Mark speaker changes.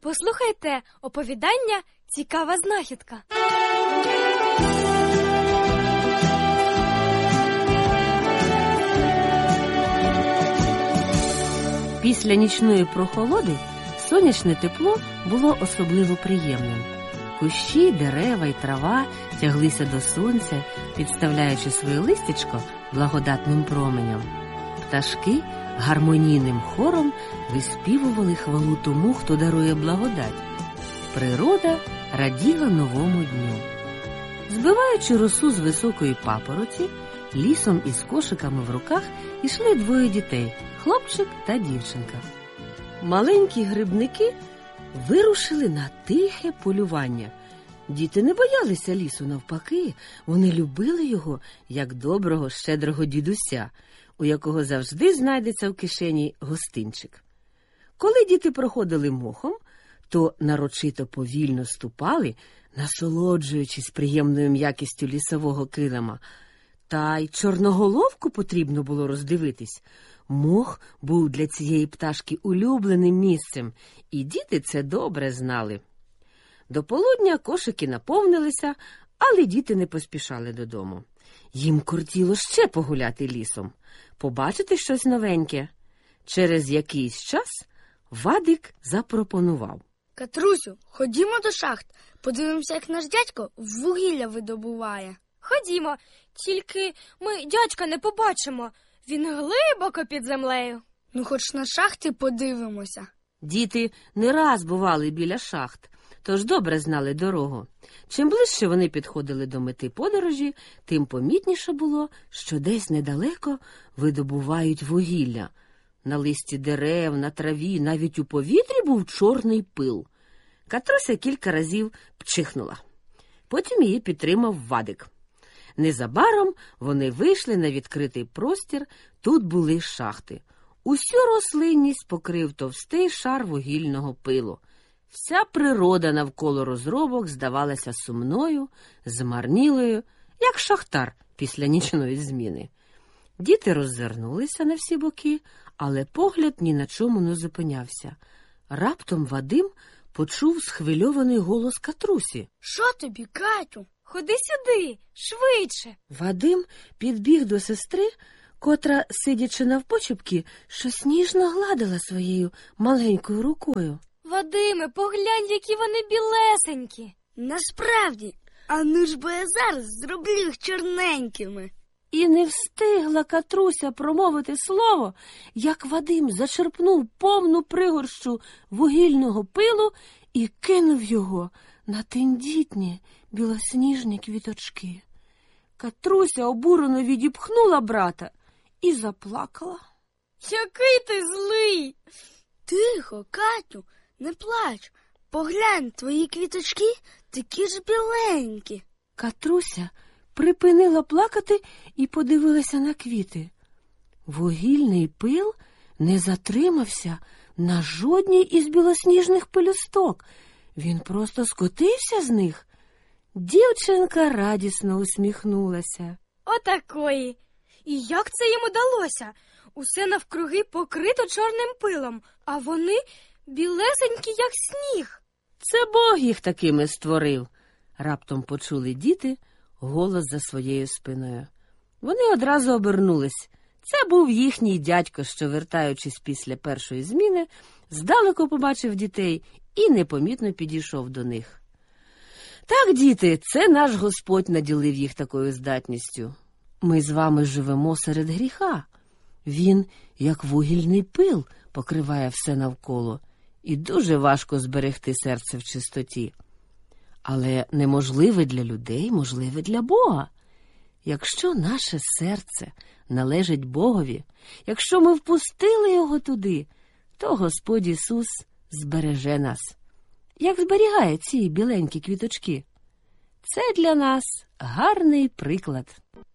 Speaker 1: Послухайте оповідання «Цікава знахідка».
Speaker 2: Після нічної прохолоди сонячне тепло було особливо приємним. Кущі, дерева й трава тяглися до сонця, підставляючи своє листячко благодатним променям. Пташки гармонійним хором виспівували хвалу тому, хто дарує благодать. Природа раділа новому дню. Збиваючи росу з високої папороті, лісом із кошиками в руках ішли двоє дітей – хлопчик та дівчинка. Маленькі грибники вирушили на тихе полювання. Діти не боялися лісу, навпаки, вони любили його, як доброго, щедрого дідуся, у якого завжди знайдеться в кишені гостинчик. Коли діти проходили мохом, то нарочито повільно ступали, насолоджуючись приємною м'якістю лісового килима. Та й чорноголовку потрібно було роздивитись. Мох був для цієї пташки улюбленим місцем, і діти це добре знали. До полудня кошики наповнилися, але діти не поспішали додому. Їм кортіло ще погуляти лісом, побачити щось новеньке. Через якийсь час Вадик запропонував.
Speaker 3: Катрусю, ходімо до шахт, подивимося, як наш дядько вугілля видобуває.
Speaker 1: Ходімо, тільки ми дядька не побачимо. Він глибоко під землею.
Speaker 3: Ну, хоч на шахти подивимося.
Speaker 2: Діти не раз бували біля шахт, тож добре знали дорогу. Чим ближче вони підходили до мети подорожі, тим помітніше було, що десь недалеко видобувають вугілля. На листі дерев, на траві, навіть у повітрі був чорний пил. Катруся кілька разів пчихнула. Потім її підтримав Вадик. Незабаром вони вийшли на відкритий простір, тут були шахти. Усю рослинність покрив товстий шар вугільного пилу. Вся природа навколо розробок здавалася сумною, змарнілою, як шахтар після нічної зміни. Діти роззирнулися на всі боки, але погляд ні на чому не зупинявся. Раптом Вадим почув схвильований голос Катрусі.
Speaker 3: Що тобі, Катю?
Speaker 1: Ходи сюди, швидше.
Speaker 2: Вадим підбіг до сестри, котра, сидячи навпочепки, щось ніжно гладила своєю маленькою рукою.
Speaker 1: Вадиме, поглянь, які вони білесенькі.
Speaker 3: Насправді, а ну ж бо я зараз зроблю їх чорненькими.
Speaker 2: І не встигла Катруся промовити слово, як Вадим зачерпнув повну пригорщу вугільного пилу і кинув його на тендітні білосніжні квіточки. Катруся обурено відіпхнула брата і заплакала.
Speaker 1: Який ти злий!
Speaker 3: Тихо, Катю, не плач. Поглянь, твої квіточки такі ж біленькі.
Speaker 2: Катруся припинила плакати і подивилася на квіти. Вугільний пил не затримався на жодній із білосніжних пелюсток. Він просто скотився з них. Дівчинка радісно усміхнулася.
Speaker 1: Отакої! І як це їм удалося? Усе навкруги покрито чорним пилом, а вони білесенькі, як сніг.
Speaker 2: Це Бог їх такими створив. Раптом почули діти голос за своєю спиною. Вони одразу обернулись. Це був їхній дядько, що, вертаючись після першої зміни, здалеку побачив дітей і непомітно підійшов до них. Так, діти, це наш Господь наділив їх такою здатністю. Ми з вами живемо серед гріха. Він, як вугільний пил, покриває все навколо, і дуже важко зберегти серце в чистоті. Але неможливе для людей, можливе для Бога. Якщо наше серце належить Богові, якщо ми впустили його туди, то Господь Ісус збереже нас. Як зберігає ці біленькі квіточки? Це для нас гарний приклад.